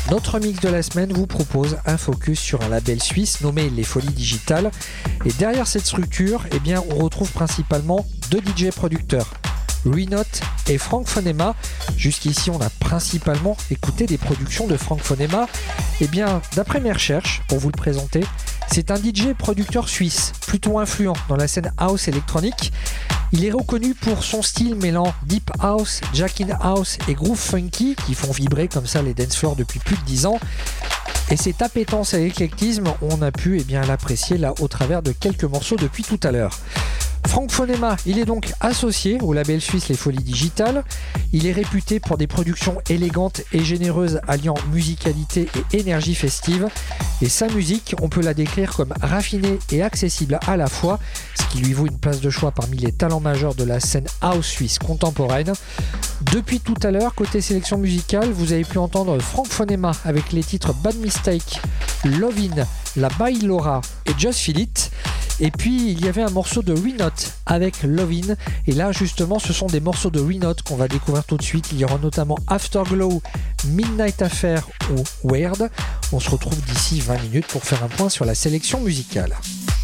Notre mix de la semaine vous propose un focus sur un label suisse nommé Les Folies Digitales. Et derrière cette structure, eh bien, on retrouve principalement deux DJ producteurs, Ruinote et Frank Fonema. Jusqu'ici, on a principalement écouté des productions de Frank Fonema. Eh bien, d'après mes recherches, pour vous le présenter, c'est un DJ producteur suisse, plutôt influent dans la scène house électronique. Il est reconnu pour son style mêlant deep house, jack in house et groove funky qui font vibrer comme ça les dance floors depuis plus de 10 ans. Et cette appétence à l'éclectisme, on a pu l'apprécier là au travers de quelques morceaux depuis tout à l'heure. Frank Fonema, il est donc associé au label suisse Les Folies Digitales. Il est réputé pour des productions élégantes et généreuses alliant musicalité et énergie festive. Et sa musique, on peut la décrire comme raffinée et accessible à la fois, ce qui lui vaut une place de choix parmi les talents majeurs de la scène house suisse contemporaine. Depuis tout à l'heure, côté sélection musicale, vous avez pu entendre Frank Fonema avec les titres Bad Mistake, Lovin', La Bailora et Just Feel It. Et puis il y avait un morceau de Ruinote avec Lovin'. Et là justement ce sont des morceaux de Ruinote qu'on va découvrir tout de suite. Il y aura notamment Afterglow, Midnight Affair ou Weird. On se retrouve d'ici 20 minutes pour faire un point sur la sélection musicale.